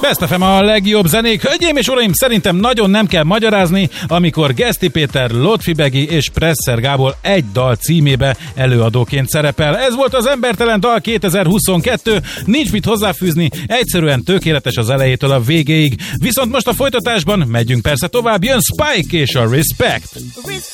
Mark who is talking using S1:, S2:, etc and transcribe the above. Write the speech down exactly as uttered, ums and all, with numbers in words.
S1: Best ef em a legjobb zenék. Hölgyeim és uraim, szerintem nagyon nem kell magyarázni, amikor Geszti Péter, Lotfi Begi és Presser Gábor egy dal címébe előadóként szerepel. Ez volt az Embertelen dal kétezer-huszonkettő, nincs mit hozzáfűzni, egyszerűen tökéletes az elejétől a végéig. Viszont most a folytatásban megyünk persze tovább, jön Spike és a Respect.